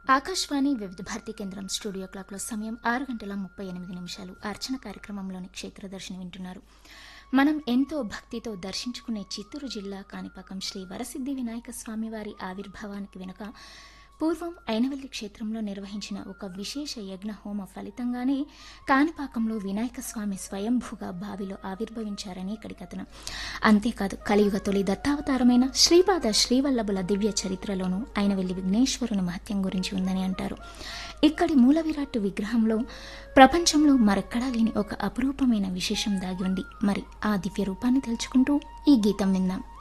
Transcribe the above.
ఆకాశవాణి వివిధ భారతి కేంద్రం స్టూడియో క్లాక్లో సమయం 6 గంటల 38 నిమిషాలు. అర్చన కార్యక్రమంలోని క్షేత్రదర్శిని వింటున్నారు. మనం ఎంతో భక్తితో దర్శించుకునే చిత్తూరు జిల్లా కాణిపాకం శ్రీ వరసిద్ధి వినాయక స్వామివారి ఆవిర్భావానికి వెనుక పూర్వం ఐనవల్లి క్షేత్రంలో నిర్వహించిన ఒక విశేష యజ్ఞ హోమ ఫలితంగానే కాణిపాకంలో వినాయక స్వామి స్వయంభూగా బావిలో ఆవిర్భవించారని ఇక్కడి కథనం. అంతేకాదు కలియుగ తొలి దత్తావతారమైన శ్రీపాద శ్రీవల్లభుల దివ్య చరిత్రలోనూ ఐనవల్లి విఘ్నేశ్వరుని మహత్యం గురించి ఉందని అంటారు. ఇక్కడి మూల విరాట్టు విగ్రహంలో ప్రపంచంలో మరెక్కడా లేని ఒక అపురూపమైన విశేషం దాగి ఉంది. మరి ఆ దివ్య రూపాన్ని తెలుసుకుంటూ ఈ గీతం విందాం.